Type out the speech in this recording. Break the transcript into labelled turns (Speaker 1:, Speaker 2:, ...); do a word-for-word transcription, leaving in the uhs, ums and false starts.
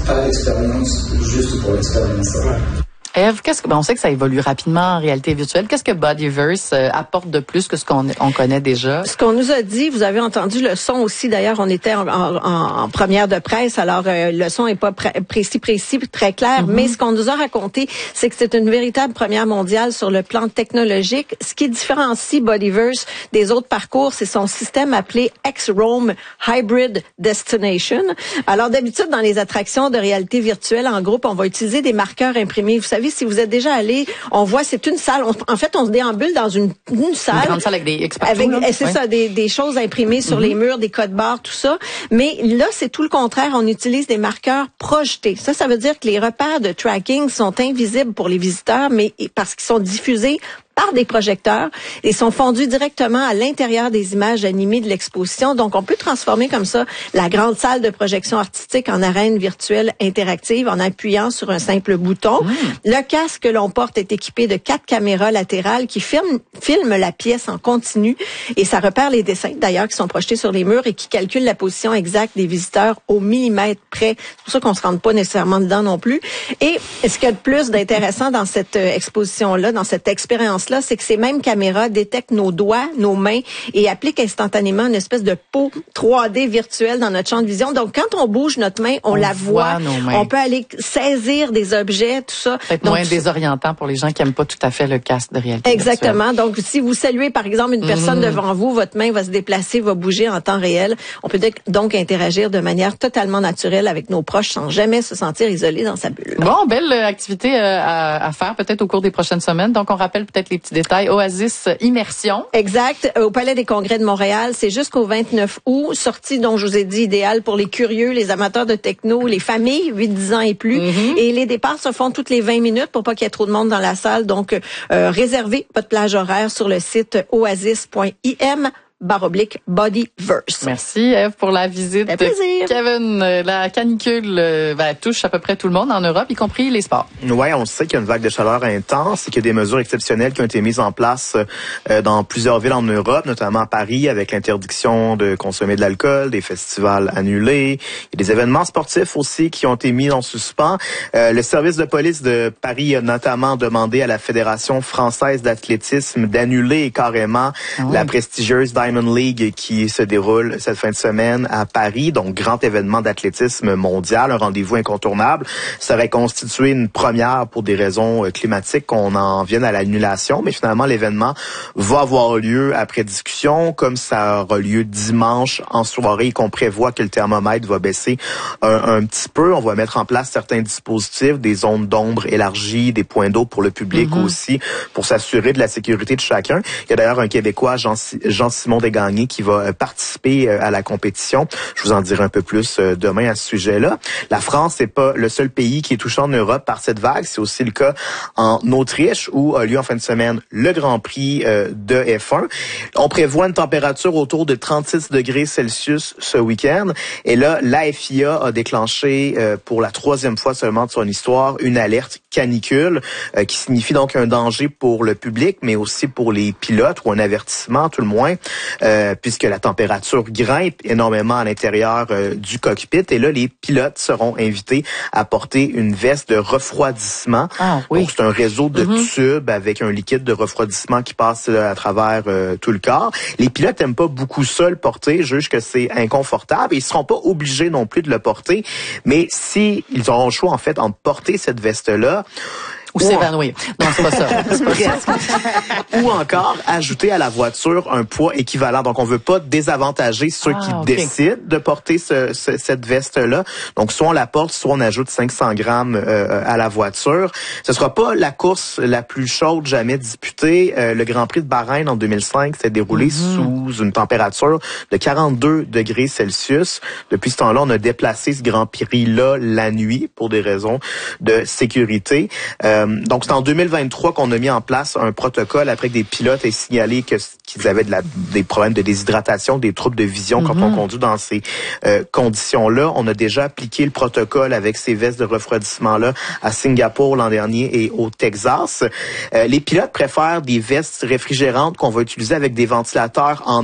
Speaker 1: pas l'expérience juste pour l'expérience.
Speaker 2: Ève, qu'est-ce que, ben on sait que ça évolue rapidement en réalité virtuelle. Qu'est-ce que Bodyverse euh, apporte de plus que ce qu'on on connaît déjà?
Speaker 3: Ce qu'on nous a dit, vous avez entendu le son aussi. D'ailleurs, on était en, en, en première de presse, alors euh, le son est pas pré- précis, précis, très clair. Mm-hmm. Mais ce qu'on nous a raconté, c'est que c'est une véritable première mondiale sur le plan technologique. Ce qui différencie Bodyverse des autres parcours, c'est son système appelé X-Roam Hybrid Destination. Alors d'habitude, dans les attractions de réalité virtuelle en groupe, on va utiliser des marqueurs imprimés. Vous savez, si vous êtes déjà allé, on voit, c'est une salle. On, en fait, on se déambule dans une, une salle.
Speaker 2: Une grande salle avec des X partout,
Speaker 3: avec,
Speaker 2: là.
Speaker 3: c'est
Speaker 2: ouais.
Speaker 3: ça, des, des choses imprimées sur mm-hmm. les murs, des codes barres, tout ça. Mais là, c'est tout le contraire. On utilise des marqueurs projetés. Ça, ça veut dire que les repères de tracking sont invisibles pour les visiteurs, mais parce qu'ils sont diffusés par des projecteurs et sont fondus directement à l'intérieur des images animées de l'exposition. Donc, on peut transformer comme ça la grande salle de projection artistique en arène virtuelle interactive en appuyant sur un simple bouton. Mmh. Le casque que l'on porte est équipé de quatre caméras latérales qui filment, filment la pièce en continu et ça repère les dessins, d'ailleurs, qui sont projetés sur les murs et qui calculent la position exacte des visiteurs au millimètre près. C'est pour ça qu'on se rende pas nécessairement dedans non plus. Et ce qu'il y a de plus d'intéressant dans cette exposition-là, dans cette expérience là, c'est que ces mêmes caméras détectent nos doigts, nos mains et appliquent instantanément une espèce de peau trois D virtuelle dans notre champ de vision. Donc, quand on bouge notre main, on, on la voit. On peut aller saisir des objets, tout ça.
Speaker 2: Peut-être moins désorientant pour les gens qui n'aiment pas tout à fait le casque de réalité
Speaker 3: Exactement.
Speaker 2: virtuelle.
Speaker 3: Donc, si vous saluez, par exemple, une personne mmh. devant vous, votre main va se déplacer, va bouger en temps réel. On peut donc interagir de manière totalement naturelle avec nos proches sans jamais se sentir isolé dans sa bulle.
Speaker 2: Bon, belle activité à, à faire peut-être au cours des prochaines semaines. Donc, on rappelle peut-être les petits détails. Oasis Immersion.
Speaker 3: Exact. Au Palais des Congrès de Montréal, c'est jusqu'au vingt-neuf août. Sortie, dont je vous ai dit, idéale pour les curieux, les amateurs de techno, les familles, huit dix ans et plus. Mm-hmm. Et les départs se font toutes les vingt minutes pour pas qu'il y ait trop de monde dans la salle. Donc, euh, réservez votre plage horaire sur le site oasis point i m. barre oblique Bodyverse.
Speaker 2: Merci Ève pour la visite.
Speaker 3: Ça fait plaisir.
Speaker 2: Kevin, la canicule ben, touche à peu près tout le monde en Europe, y compris les sports.
Speaker 4: Oui, on sait qu'il y a une vague de chaleur intense et qu'il y a des mesures exceptionnelles qui ont été mises en place euh, dans plusieurs villes en Europe, notamment à Paris, avec l'interdiction de consommer de l'alcool, des festivals annulés. Il y a des événements sportifs aussi qui ont été mis en suspens. Euh, le service de police de Paris a notamment demandé à la Fédération française d'athlétisme d'annuler carrément ah oui. la prestigieuse Diamond League qui se déroule cette fin de semaine à Paris, donc grand événement d'athlétisme mondial, un rendez-vous incontournable. Ça aurait constitué une première pour des raisons climatiques qu'on en vienne à l'annulation, mais finalement l'événement va avoir lieu après discussion, comme ça aura lieu dimanche en soirée, qu'on prévoit que le thermomètre va baisser un, un petit peu. On va mettre en place certains dispositifs, des zones d'ombre élargies, des points d'eau pour le public mm-hmm. aussi, pour s'assurer de la sécurité de chacun. Il y a d'ailleurs un Québécois, Jean, Jean Simon Desgagnés, qui va participer à la compétition. Je vous en dirai un peu plus demain à ce sujet-là. La France n'est pas le seul pays qui est touché en Europe par cette vague. C'est aussi le cas en Autriche, où a lieu en fin de semaine le Grand Prix de F un. On prévoit une température autour de trente-six degrés Celsius ce week-end. Et là, l'A F I A a déclenché pour la troisième fois seulement de son histoire une alerte canicule, qui signifie donc un danger pour le public, mais aussi pour les pilotes, ou un avertissement tout le moins. Euh, puisque la température grimpe énormément à l'intérieur euh, du cockpit. Et là, les pilotes seront invités à porter une veste de refroidissement.
Speaker 2: Ah, oui.
Speaker 4: Donc, c'est un réseau de mm-hmm. tubes avec un liquide de refroidissement qui passe là, à travers euh, tout le corps. Les pilotes n'aiment pas beaucoup ça le porter, jugent que c'est inconfortable et ils seront pas obligés non plus de le porter. Mais si ils auront le choix, en fait, en porter cette veste-là,
Speaker 2: Ou s'évanouir. Non, c'est pas ça. C'est pas ça.
Speaker 4: Ou encore, ajouter à la voiture un poids équivalent. Donc, on veut pas désavantager ceux ah, qui okay. décident de porter ce, ce, cette veste-là. Donc, soit on la porte, soit on ajoute cinq cents grammes euh, à la voiture. Ce sera pas la course la plus chaude jamais disputée. Euh, le Grand Prix de Bahreïn en deux mille cinq s'est déroulé mm-hmm. sous une température de quarante-deux degrés Celsius. Depuis ce temps-là, on a déplacé ce Grand Prix-là la nuit pour des raisons de sécurité. Euh, Donc, c'est en deux mille vingt-trois qu'on a mis en place un protocole après que des pilotes aient signalé que, qu'ils avaient de la, des problèmes de déshydratation, des troubles de vision mm-hmm. quand on conduit dans ces euh, conditions-là. On a déjà appliqué le protocole avec ces vestes de refroidissement-là à Singapour l'an dernier et au Texas. Euh, les pilotes préfèrent des vestes réfrigérantes qu'on va utiliser avec des ventilateurs en